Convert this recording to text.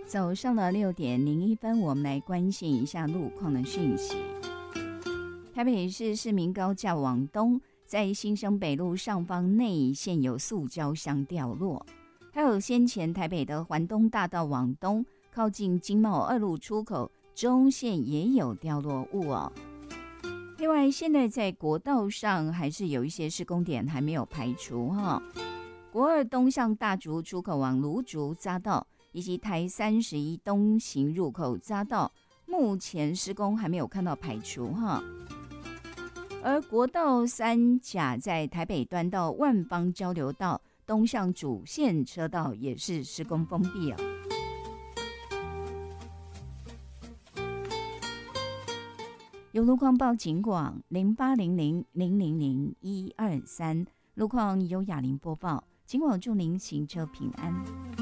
早上的6:01，我们来关心一下路况的讯息。台北市市民高架往东，在新生北路上方内现有塑胶箱掉落，还有先前台北的环东大道往东，靠近经贸2路出口中线也有掉落物哦。另外，现在在国道上还是有一些施工点还没有排除哈。国2东向大竹出口往芦竹匝道，以及台31东行入口匝道，目前施工还没有看到排除哈。而国道3甲在台北端到万芳交流道东向主线车道也是施工封闭哦。有路况报警广0800000123，路况由雅玲播报，警广祝您行车平安。